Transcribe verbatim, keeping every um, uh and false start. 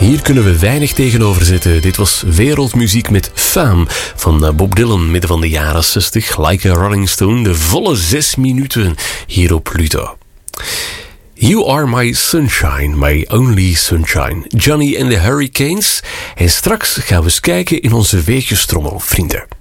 Hier kunnen we weinig tegenover zetten. Dit was wereldmuziek met Fame van Bob Dylan, midden van de jaren zestig. Like a Rolling Stone, de volle zes minuten hier op Pluto. You are my sunshine, my only sunshine. Johnny and the Hurricanes. En straks gaan we eens kijken in onze weetjestrommel, vrienden.